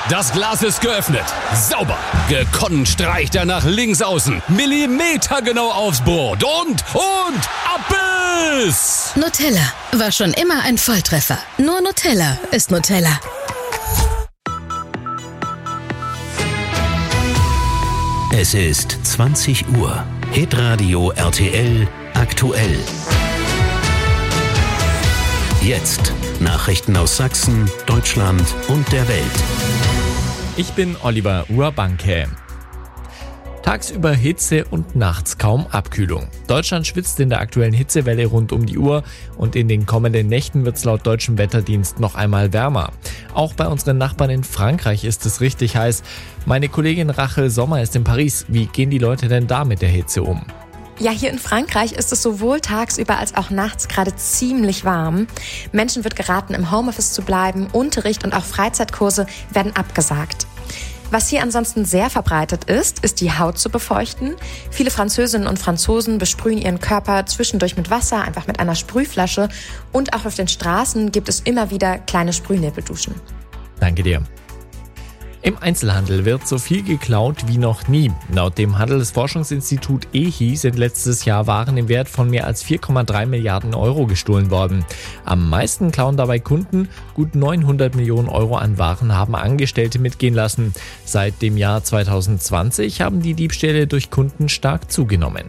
Das Glas ist geöffnet. Sauber. Gekonnt streicht er nach links außen. Millimetergenau aufs Brot. Und ab ist... Nutella war schon immer ein Volltreffer. Nur Nutella ist Nutella. Es ist 20 Uhr. Hitradio RTL aktuell. Jetzt Nachrichten aus Sachsen, Deutschland und der Welt. Ich bin Oliver Urbanke. Tagsüber Hitze und nachts kaum Abkühlung. Deutschland schwitzt in der aktuellen Hitzewelle rund um die Uhr und in den kommenden Nächten wird es laut deutschem Wetterdienst noch einmal wärmer. Auch bei unseren Nachbarn in Frankreich ist es richtig heiß. Meine Kollegin Rachel Sommer ist in Paris. Wie gehen die Leute denn da mit der Hitze um? Ja, hier in Frankreich ist es sowohl tagsüber als auch nachts gerade ziemlich warm. Menschen wird geraten, im Homeoffice zu bleiben. Unterricht und auch Freizeitkurse werden abgesagt. Was hier ansonsten sehr verbreitet ist die Haut zu befeuchten. Viele Französinnen und Franzosen besprühen ihren Körper zwischendurch mit Wasser, einfach mit einer Sprühflasche. Und auch auf den Straßen gibt es immer wieder kleine Sprühnebelduschen. Danke dir. Im Einzelhandel wird so viel geklaut wie noch nie. Laut dem Handelsforschungsinstitut EHI sind letztes Jahr Waren im Wert von mehr als 4,3 Milliarden Euro gestohlen worden. Am meisten klauen dabei Kunden. Gut 900 Millionen Euro an Waren haben Angestellte mitgehen lassen. Seit dem Jahr 2020 haben die Diebstähle durch Kunden stark zugenommen.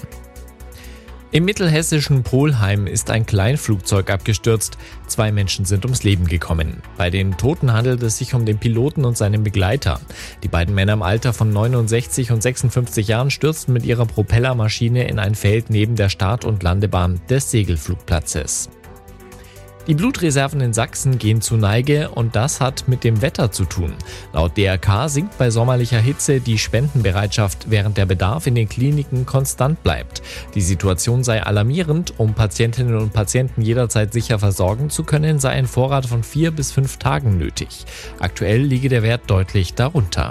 Im mittelhessischen Polheim ist ein Kleinflugzeug abgestürzt. 2 Menschen sind ums Leben gekommen. Bei den Toten handelt es sich um den Piloten und seinen Begleiter. Die beiden Männer im Alter von 69 und 56 Jahren stürzten mit ihrer Propellermaschine in ein Feld neben der Start- und Landebahn des Segelflugplatzes. Die Blutreserven in Sachsen gehen zu Neige und das hat mit dem Wetter zu tun. Laut DRK sinkt bei sommerlicher Hitze die Spendenbereitschaft, während der Bedarf in den Kliniken konstant bleibt. Die Situation sei alarmierend. Um Patientinnen und Patienten jederzeit sicher versorgen zu können, sei ein Vorrat von 4 bis 5 Tagen nötig. Aktuell liege der Wert deutlich darunter.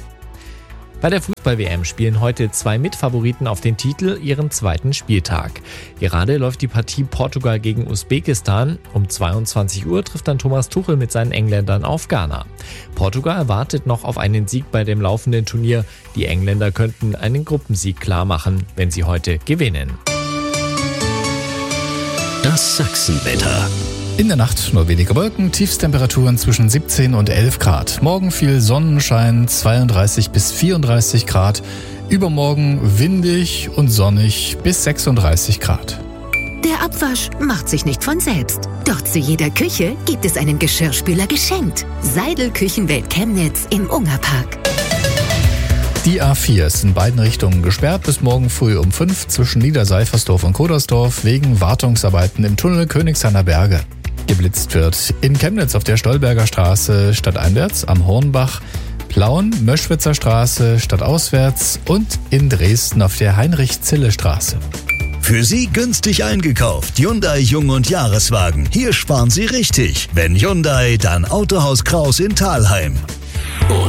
Bei der Fußball-WM spielen heute 2 Mitfavoriten auf den Titel ihren zweiten Spieltag. Gerade läuft die Partie Portugal gegen Usbekistan. Um 22 Uhr trifft dann Thomas Tuchel mit seinen Engländern auf Ghana. Portugal wartet noch auf einen Sieg bei dem laufenden Turnier. Die Engländer könnten einen Gruppensieg klarmachen, wenn sie heute gewinnen. Das Sachsenwetter. In der Nacht nur wenige Wolken, Tiefstemperaturen zwischen 17 und 11 Grad. Morgen viel Sonnenschein, 32 bis 34 Grad. Übermorgen windig und sonnig bis 36 Grad. Der Abwasch macht sich nicht von selbst. Doch zu jeder Küche gibt es einen Geschirrspüler geschenkt. Seidel Küchenwelt Chemnitz im Ungerpark. Die A4 ist in beiden Richtungen gesperrt bis morgen früh um 5 zwischen Niederseifersdorf und Kodersdorf wegen Wartungsarbeiten im Tunnel Königshainer Berge. Geblitzt wird in Chemnitz auf der Stolberger Straße stadteinwärts am Hornbach, Plauen, Möschwitzer Straße stadtauswärts und in Dresden auf der Heinrich-Zille-Straße. Für Sie günstig eingekauft. Hyundai Jung- und Jahreswagen. Hier sparen Sie richtig. Wenn Hyundai, dann Autohaus Kraus in Thalheim.